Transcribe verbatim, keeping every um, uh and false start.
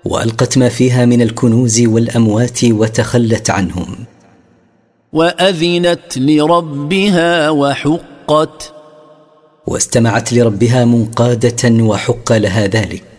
وألقت ما فيها من الكنوز والأموات وتخلت عنهم. وأذنت لربها وحقت، واستمعت لربها منقادة وحق لها ذلك.